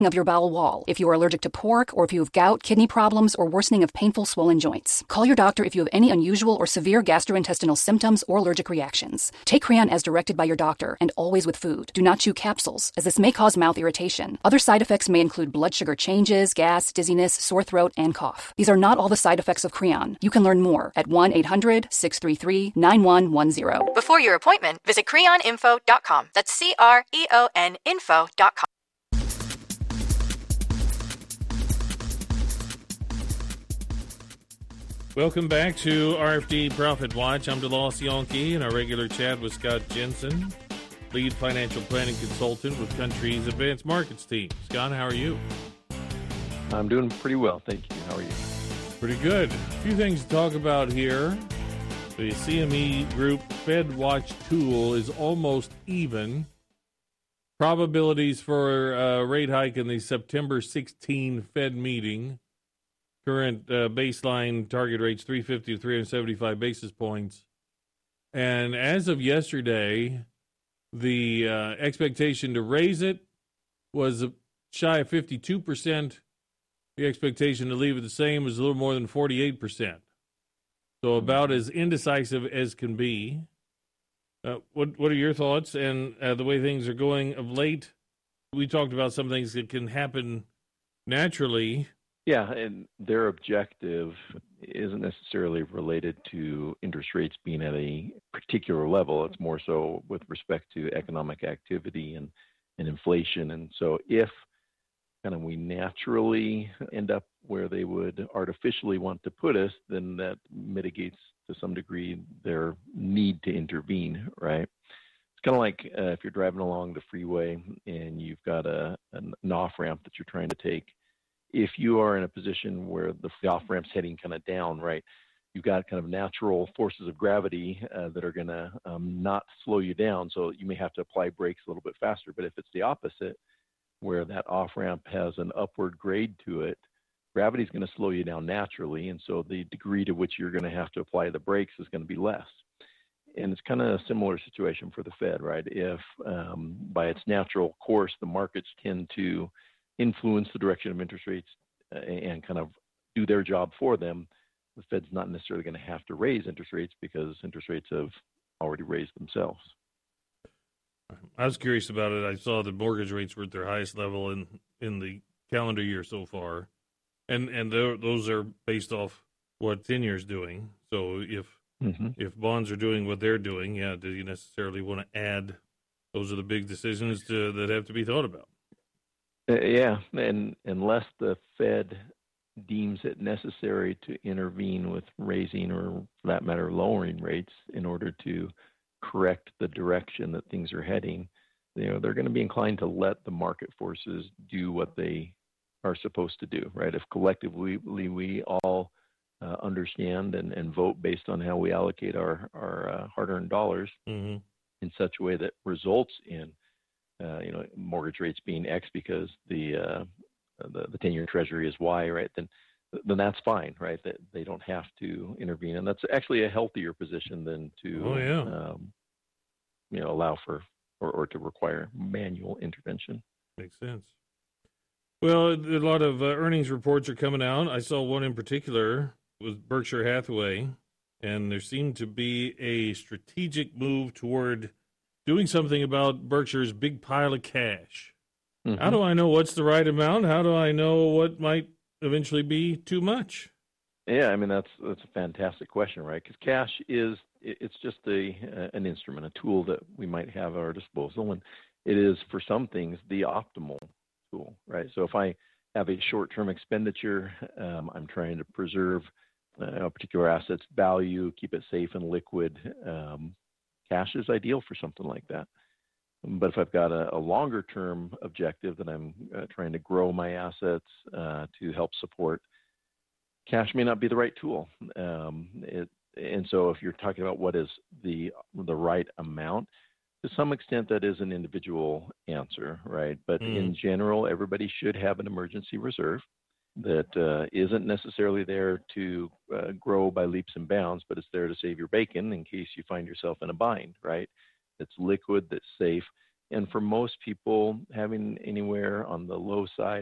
of your bowel wall, if you are allergic to pork, or if you have gout, kidney problems, or worsening of painful swollen joints. Call your doctor if you have any unusual or severe gastrointestinal symptoms or allergic reactions. Take Creon as directed by your doctor and always with food. Do not chew capsules, as this may cause mouth irritation. Other side effects may include blood sugar changes, gas, dizziness, sore throat, and cough. These are not all the side effects of Creon. You can learn more at 1-800-633-9110. Before your appointment, visit creoninfo.com. That's CREON info.com. Welcome back to RFD Profit Watch. I'm DeLoss Yonke, and our regular chat with Scott Jensen, lead financial planning consultant with Country's Advanced Markets team. Scott, how are you? I'm doing pretty well, thank you. How are you? Pretty good. A few things to talk about here. The CME Group Fed Watch tool is almost even. Probabilities for a rate hike in the September 16 Fed meeting. Current baseline target rates 350 to 375 basis points. And as of yesterday, the expectation to raise it was shy of 52%. The expectation to leave it the same was a little more than 48%. So about as indecisive as can be. What are your thoughts and the way things are going of late? We talked about some things that can happen naturally. Yeah, and their objective isn't necessarily related to interest rates being at a particular level. It's more so with respect to economic activity and inflation. And so if kind of we naturally end up where they would artificially want to put us, then that mitigates to some degree their need to intervene, right? It's kind of like if you're driving along the freeway and you've got an off-ramp that you're trying to take. If you are in a position where the off-ramp's heading kind of down, right, you've got kind of natural forces of gravity that are going to not slow you down, so you may have to apply brakes a little bit faster. But if it's the opposite, where that off-ramp has an upward grade to it, gravity is going to slow you down naturally, and so the degree to which you're going to have to apply the brakes is going to be less. And it's kind of a similar situation for the Fed, right? If by its natural course, the markets tend to influence the direction of interest rates and kind of do their job for them, the Fed's not necessarily going to have to raise interest rates because interest rates have already raised themselves. I was curious about it. I saw the mortgage rates were at their highest level in the calendar year so far, and those are based off what 10-year is doing. So if bonds are doing what they're doing, do you necessarily want to add? Those are the big decisions that have to be thought about. Yeah, and unless the Fed deems it necessary to intervene with raising or, for that matter, lowering rates in order to correct the direction that things are heading, they're going to be inclined to let the market forces do what they are supposed to do, right? If collectively we all understand and vote based on how we allocate our hard-earned dollars in such a way that results in mortgage rates being X because the 10-year Treasury is Y, right? Then that's fine, right? That they don't have to intervene, and that's actually a healthier position than to allow for or to require manual intervention. Makes sense. Well, a lot of earnings reports are coming out. I saw one in particular was Berkshire Hathaway, and there seemed to be a strategic move toward doing something about Berkshire's big pile of cash. How do I know what's the right amount? How do I know what might eventually be too much? Yeah, I mean, that's a fantastic question, right? Because cash it's just an instrument, a tool that we might have at our disposal, and it is, for some things, the optimal tool, right? So if I have a short-term expenditure, I'm trying to preserve a particular asset's value, keep it safe and liquid, cash is ideal for something like that. But if I've got a longer term objective that I'm trying to grow my assets to help support, cash may not be the right tool. And so if you're talking about what is the right amount, to some extent that is an individual answer, right? But in general, everybody should have an emergency reserve that isn't necessarily there to grow by leaps and bounds, but it's there to save your bacon in case you find yourself in a bind, right? That's liquid, that's safe, And for most people, having anywhere on the low side